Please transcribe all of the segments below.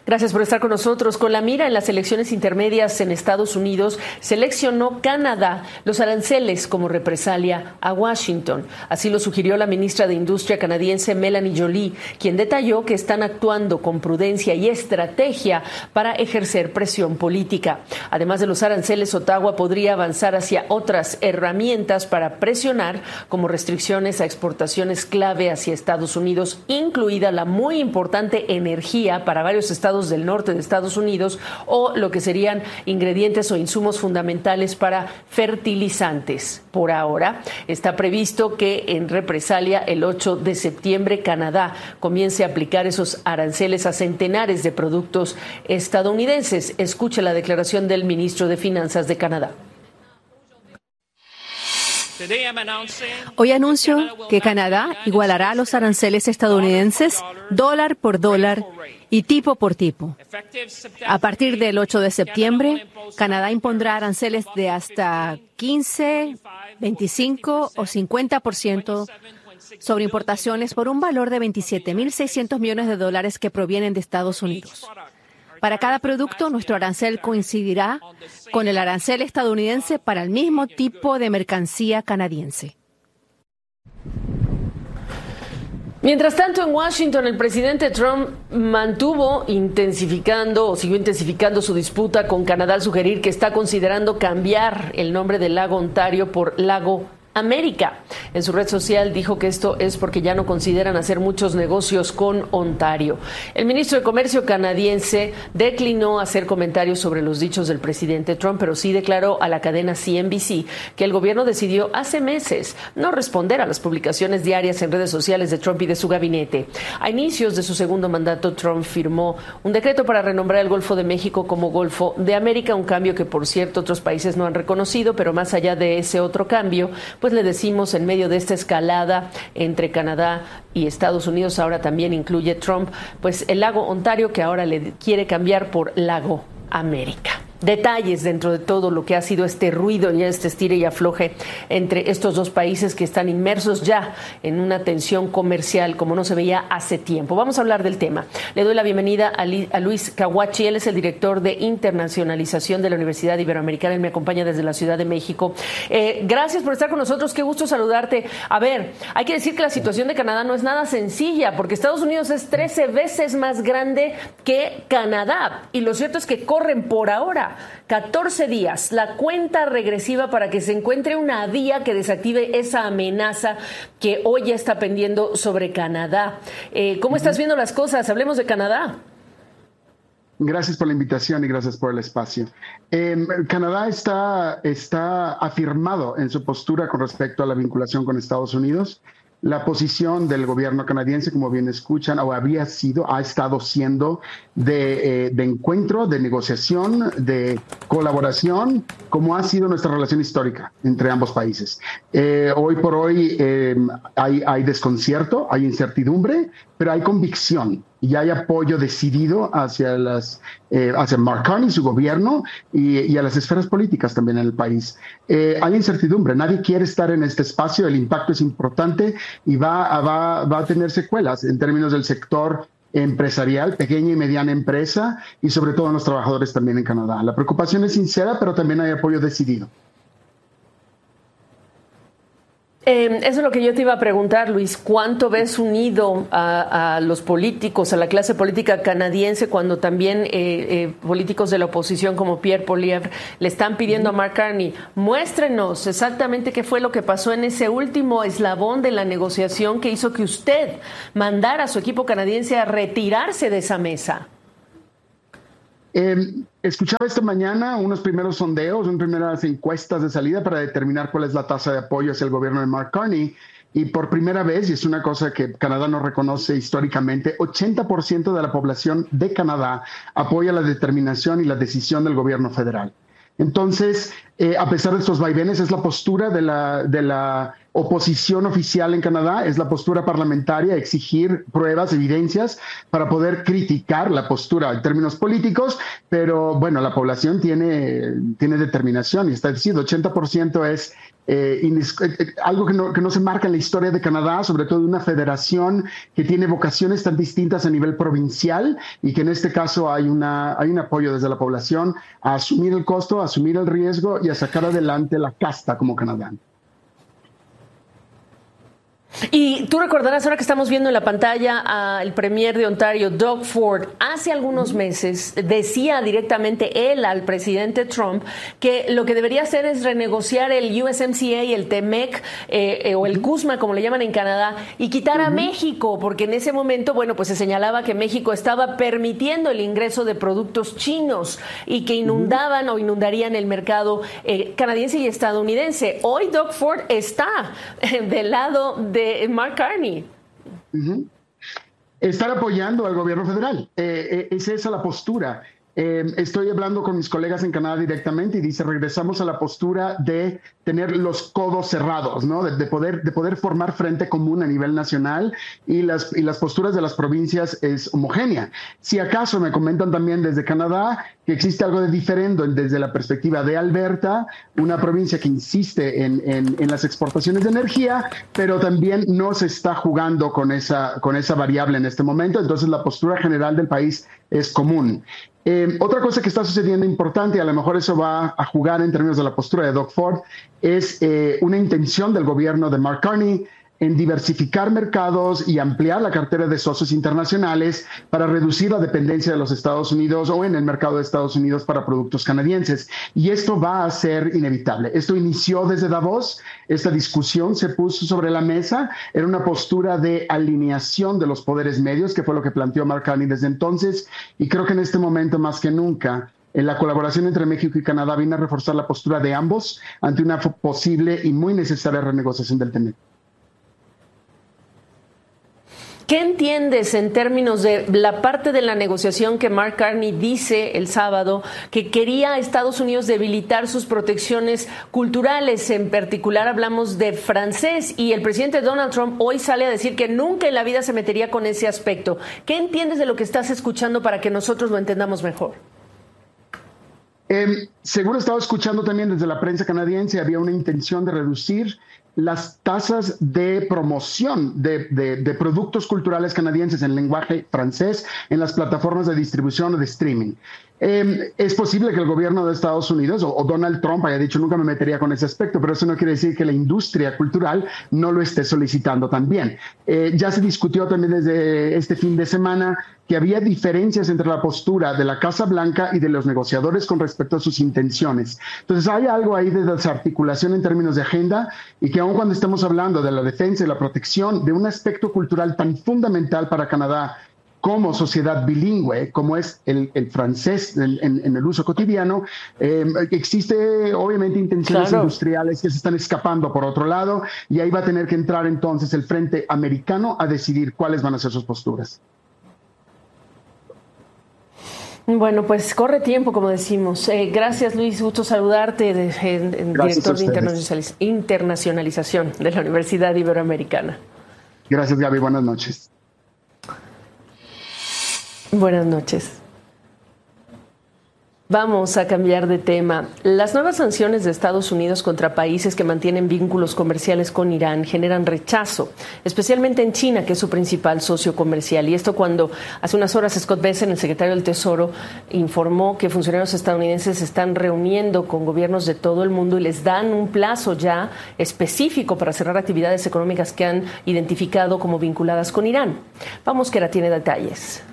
Gracias por estar con nosotros. Con la mira en las elecciones intermedias en Estados Unidos, seleccionó Canadá los aranceles como represalia a Washington. Así lo sugirió la ministra de Industria canadiense Mélanie Joly, quien detalló que están actuando con prudencia y estrategia para ejercer presión política. Además de los aranceles, Ottawa podría avanzar hacia otras herramientas para presionar, como restricciones a exportaciones clave hacia Estados Unidos, incluida la muy importante energía para varios estados del norte de Estados Unidos, o lo que serían ingredientes o insumos fundamentales para fertilizantes. Por ahora, está previsto que en represalia el 8 de septiembre Canadá comience a aplicar esos aranceles a centenares de productos estadounidenses. Escuche la declaración del ministro de Finanzas de Canadá. Hoy anuncio que Canadá igualará los aranceles estadounidenses dólar por dólar y tipo por tipo. A partir del 8 de septiembre, Canadá impondrá aranceles de hasta 15, 25 o 50% sobre importaciones por un valor de $27.600 millones que provienen de Estados Unidos. Para cada producto, nuestro arancel coincidirá con el arancel estadounidense para el mismo tipo de mercancía canadiense. Mientras tanto, en Washington, el presidente Trump siguió intensificando su disputa con Canadá al sugerir que está considerando cambiar el nombre del lago Ontario por Lago América. En su red social dijo que esto es porque ya no consideran hacer muchos negocios con Ontario. El ministro de Comercio canadiense declinó hacer comentarios sobre los dichos del presidente Trump, pero sí declaró a la cadena CNBC que el gobierno decidió hace meses no responder a las publicaciones diarias en redes sociales de Trump y de su gabinete. A inicios de su segundo mandato, Trump firmó un decreto para renombrar el Golfo de México como Golfo de América, un cambio que, por cierto, otros países no han reconocido, pero más allá de ese otro cambio, pues le decimos, en medio de esta escalada entre Canadá y Estados Unidos, ahora también incluye Trump, pues el lago Ontario, que ahora le quiere cambiar por Lago América. Detalles dentro de todo lo que ha sido este ruido y este estire y afloje entre estos dos países que están inmersos ya en una tensión comercial como no se veía hace tiempo. Vamos a hablar del tema. Le doy la bienvenida a Luis Caguachi. Él es el director de internacionalización de la Universidad Iberoamericana. Él me acompaña desde la Ciudad de México. Gracias por estar con nosotros. Qué gusto saludarte. A ver, hay que decir que la situación de Canadá no es nada sencilla, porque Estados Unidos es 13 veces más grande que Canadá. Y lo cierto es que corren por ahora 14 días, la cuenta regresiva para que se encuentre una vía que desactive esa amenaza que hoy ya está pendiendo sobre Canadá. ¿Cómo estás viendo las cosas? Hablemos de Canadá. Gracias por la invitación y gracias por el espacio. Canadá está afirmado en su postura con respecto a la vinculación con Estados Unidos. La posición del gobierno canadiense, como bien escuchan, ha estado siendo de encuentro, de negociación, de colaboración, como ha sido nuestra relación histórica entre ambos países. Hoy por hoy hay desconcierto, hay incertidumbre, pero hay convicción y hay apoyo decidido hacia Mark Carney, su gobierno, y a las esferas políticas también en el país. Hay incertidumbre, nadie quiere estar en este espacio, el impacto es importante y va a tener secuelas en términos del sector empresarial, pequeña y mediana empresa, y sobre todo en los trabajadores también en Canadá. La preocupación es sincera, pero también hay apoyo decidido. Eso es lo que yo te iba a preguntar, Luis. ¿Cuánto ves unido a los políticos, a la clase política canadiense, cuando también políticos de la oposición como Pierre Poilievre le están pidiendo a Mark Carney, muéstrenos exactamente qué fue lo que pasó en ese último eslabón de la negociación que hizo que usted mandara a su equipo canadiense a retirarse de esa mesa? Escuchaba esta mañana unos primeros sondeos, unas primeras encuestas de salida para determinar cuál es la tasa de apoyo hacia el gobierno de Mark Carney. Y por primera vez, y es una cosa que Canadá no reconoce históricamente, 80% de la población de Canadá apoya la determinación y la decisión del gobierno federal. Entonces, a pesar de estos vaivenes, es la postura de la oposición oficial en Canadá, es la postura parlamentaria, exigir pruebas, evidencias para poder criticar la postura en términos políticos, pero bueno, la población tiene determinación y está diciendo 80% es algo que no se marca en la historia de Canadá, sobre todo una federación que tiene vocaciones tan distintas a nivel provincial y que en este caso hay un apoyo desde la población a asumir el costo, a asumir el riesgo y a sacar adelante la casta como Canadá. Y tú recordarás, ahora que estamos viendo en la pantalla al premier de Ontario, Doug Ford, hace algunos meses decía directamente él al presidente Trump que lo que debería hacer es renegociar el USMCA, el TEMEC o el CUSMA, como le llaman en Canadá, y quitar a México, porque en ese momento, bueno, pues se señalaba que México estaba permitiendo el ingreso de productos chinos y que inundaban o inundarían el mercado canadiense y estadounidense. Hoy Doug Ford está del lado de Mark Carney. Estar apoyando al gobierno federal. Es esa la postura. Estoy hablando con mis colegas en Canadá directamente y dice, regresamos a la postura de tener los codos cerrados, ¿no? De poder formar frente común a nivel nacional y las posturas de las provincias es homogénea. Si acaso me comentan también desde Canadá que existe algo de diferente desde la perspectiva de Alberta, una provincia que insiste en las exportaciones de energía, pero también no se está jugando con esa variable en este momento, entonces la postura general del país es común. Otra cosa que está sucediendo importante, y a lo mejor eso va a jugar en términos de la postura de Doug Ford, es una intención del gobierno de Mark Carney en diversificar mercados y ampliar la cartera de socios internacionales para reducir la dependencia de los Estados Unidos o en el mercado de Estados Unidos para productos canadienses. Y esto va a ser inevitable. Esto inició desde Davos, esta discusión se puso sobre la mesa, era una postura de alineación de los poderes medios, que fue lo que planteó Mark Carney desde entonces, y creo que en este momento más que nunca, en la colaboración entre México y Canadá viene a reforzar la postura de ambos ante una posible y muy necesaria renegociación del TEMEC. ¿Qué entiendes en términos de la parte de la negociación que Mark Carney dice el sábado que quería a Estados Unidos debilitar sus protecciones culturales? En particular hablamos de francés y el presidente Donald Trump hoy sale a decir que nunca en la vida se metería con ese aspecto. ¿Qué entiendes de lo que estás escuchando para que nosotros lo entendamos mejor? Seguro estaba escuchando también desde la prensa canadiense, había una intención de reducir las tasas de promoción de productos culturales canadienses en lenguaje francés en las plataformas de distribución o de streaming. Es posible que el gobierno de Estados Unidos o Donald Trump haya dicho nunca me metería con ese aspecto, pero eso no quiere decir que la industria cultural no lo esté solicitando también. Ya se discutió también desde este fin de semana que había diferencias entre la postura de la Casa Blanca y de los negociadores con respecto a sus intenciones. Entonces hay algo ahí de desarticulación en términos de agenda y que aun cuando estemos hablando de la defensa y la protección de un aspecto cultural tan fundamental para Canadá como sociedad bilingüe, como es el francés en el uso cotidiano, existe obviamente intenciones industriales que se están escapando por otro lado y ahí va a tener que entrar entonces el frente americano a decidir cuáles van a ser sus posturas. Bueno, pues corre tiempo, como decimos. Gracias, Luis. Gusto saludarte, director de internacionalización de la Universidad Iberoamericana. Gracias, Gaby. Buenas noches. Buenas noches. Vamos a cambiar de tema. Las nuevas sanciones de Estados Unidos contra países que mantienen vínculos comerciales con Irán generan rechazo, especialmente en China, que es su principal socio comercial. Y esto cuando hace unas horas Scott Bessent, el secretario del Tesoro, informó que funcionarios estadounidenses se están reuniendo con gobiernos de todo el mundo y les dan un plazo ya específico para cerrar actividades económicas que han identificado como vinculadas con Irán. Vamos, que ahora tiene detalles.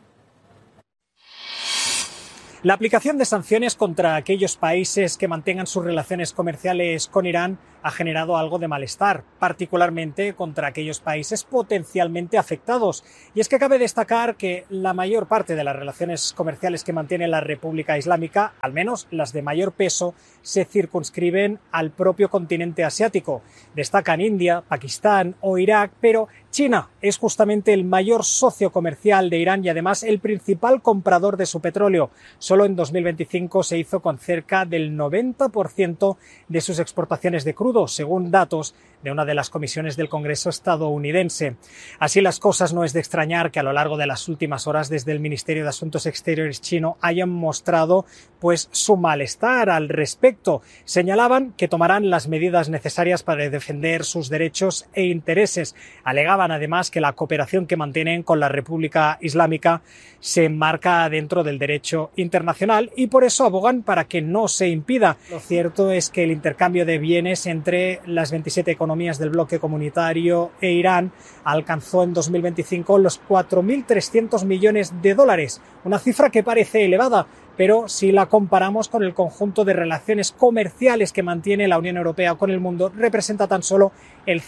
La aplicación de sanciones contra aquellos países que mantengan sus relaciones comerciales con Irán ha generado algo de malestar, particularmente contra aquellos países potencialmente afectados. Y es que cabe destacar que la mayor parte de las relaciones comerciales que mantiene la República Islámica, al menos las de mayor peso, se circunscriben al propio continente asiático. Destacan India, Pakistán o Irak, pero China es justamente el mayor socio comercial de Irán y además el principal comprador de su petróleo. Solo en 2025 se hizo con cerca del 90% de sus exportaciones de crudo, según datos de una de las comisiones del Congreso estadounidense. Así las cosas, no es de extrañar que a lo largo de las últimas horas desde el Ministerio de Asuntos Exteriores chino hayan mostrado pues su malestar al respecto. Señalaban que tomarán las medidas necesarias para defender sus derechos e intereses. Alegaban además que la cooperación que mantienen con la República Islámica se enmarca dentro del derecho internacional y por eso abogan para que no se impida. Lo cierto es que el intercambio de bienes entre las 27 economías del bloque comunitario e Irán alcanzó en 2025 los 4.300 millones de dólares, una cifra que parece elevada, pero si la comparamos con el conjunto de relaciones comerciales que mantiene la Unión Europea con el mundo, representa tan solo el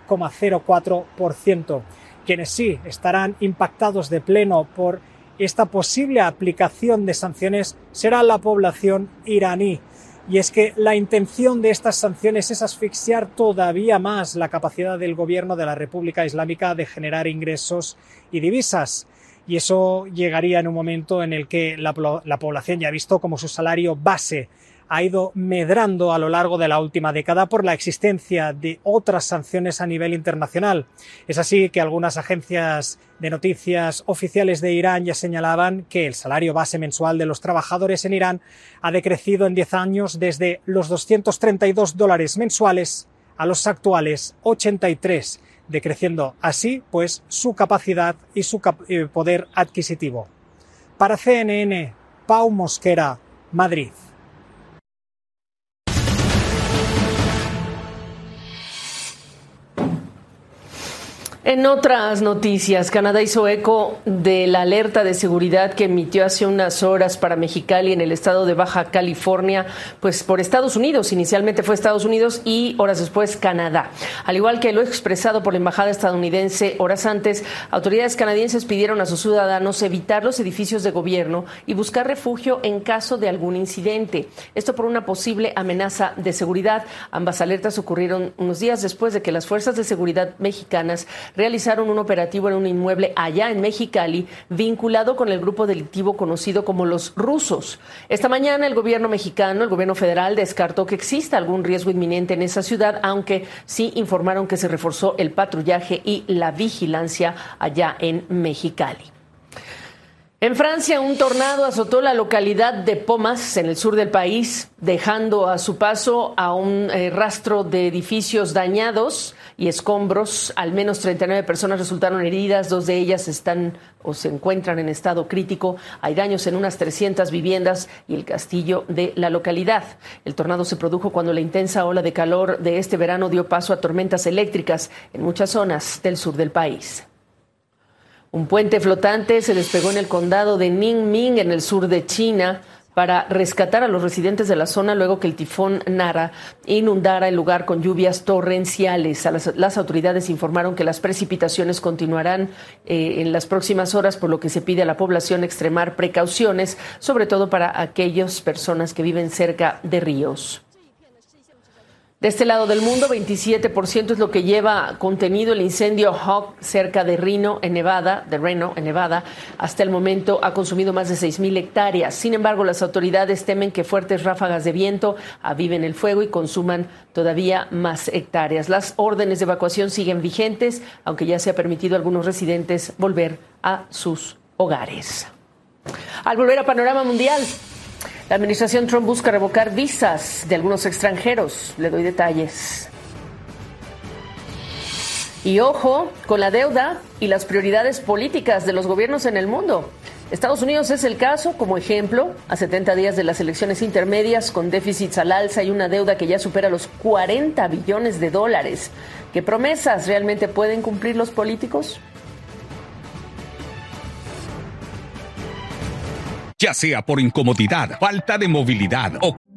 0,04%. Quienes sí estarán impactados de pleno por esta posible aplicación de sanciones será la población iraní. Y es que la intención de estas sanciones es asfixiar todavía más la capacidad del gobierno de la República Islámica de generar ingresos y divisas. Y eso llegaría en un momento en el que la población ya ha visto cómo su salario base ha ido medrando a lo largo de la última década por la existencia de otras sanciones a nivel internacional. Es así que algunas agencias de noticias oficiales de Irán ya señalaban que el salario base mensual de los trabajadores en Irán ha decrecido en 10 años desde los $232 mensuales a los actuales 83, decreciendo así pues su capacidad y su poder adquisitivo. Para CNN, Pau Mosquera, Madrid. En otras noticias, Canadá hizo eco de la alerta de seguridad que emitió hace unas horas para Mexicali en el estado de Baja California, pues por Estados Unidos. Inicialmente fue Estados Unidos y horas después Canadá. Al igual que lo expresado por la embajada estadounidense horas antes, autoridades canadienses pidieron a sus ciudadanos evitar los edificios de gobierno y buscar refugio en caso de algún incidente. Esto por una posible amenaza de seguridad. Ambas alertas ocurrieron unos días después de que las fuerzas de seguridad mexicanas realizaron un operativo en un inmueble allá en Mexicali vinculado con el grupo delictivo conocido como los rusos. Esta mañana el gobierno mexicano, el gobierno federal, descartó que exista algún riesgo inminente en esa ciudad, aunque sí informaron que se reforzó el patrullaje y la vigilancia allá en Mexicali. En Francia, un tornado azotó la localidad de Pomas, en el sur del país, dejando a su paso a un rastro de edificios dañados y escombros. Al menos 39 personas resultaron heridas, 2 de ellas están o se encuentran en estado crítico. Hay daños en unas 300 viviendas y el castillo de la localidad. El tornado se produjo cuando la intensa ola de calor de este verano dio paso a tormentas eléctricas en muchas zonas del sur del país. Un puente flotante se despegó en el condado de Ningming, en el sur de China, para rescatar a los residentes de la zona luego que el tifón Nara inundara el lugar con lluvias torrenciales. Las autoridades informaron que las precipitaciones continuarán en las próximas horas, por lo que se pide a la población extremar precauciones, sobre todo para aquellas personas que viven cerca de ríos. De este lado del mundo, 27% es lo que lleva contenido el incendio Hawk cerca de Reno, en Nevada. Hasta el momento ha consumido más de 6,000 hectáreas. Sin embargo, las autoridades temen que fuertes ráfagas de viento aviven el fuego y consuman todavía más hectáreas. Las órdenes de evacuación siguen vigentes, aunque ya se ha permitido a algunos residentes volver a sus hogares. Al volver a Panorama Mundial, la administración Trump busca revocar visas de algunos extranjeros. Le doy detalles. Y ojo con la deuda y las prioridades políticas de los gobiernos en el mundo. Estados Unidos es el caso, como ejemplo, a 70 días de las elecciones intermedias, con déficits al alza y una deuda que ya supera los $40 billones. ¿Qué promesas realmente pueden cumplir los políticos? Ya sea por incomodidad, falta de movilidad o